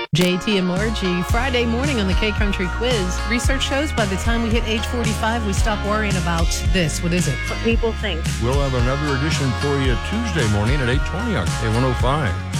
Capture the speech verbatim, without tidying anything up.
J T and Margie, Friday morning on the K-Country Quiz. Research shows by the time we hit age forty-five, we stop worrying about this. What is it? What people think. We'll have another edition for you Tuesday morning at eight twenty on K one oh five.